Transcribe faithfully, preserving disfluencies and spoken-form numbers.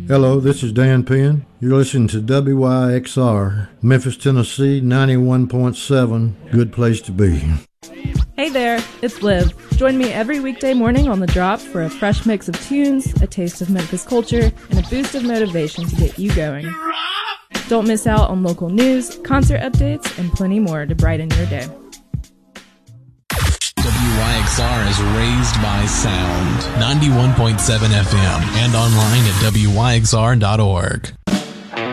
Hello, this is Dan Penn. You're listening to W Y X R, Memphis, Tennessee, ninety-one point seven. Good place to be. Hey there, it's Liv. Join me every weekday morning on The Drop for a fresh mix of tunes, a taste of Memphis culture, and a boost of motivation to get you going. Don't miss out on local news, concert updates, and plenty more to brighten your day. W Y X R is raised by sound. ninety-one point seven F M and online at W Y X R dot org.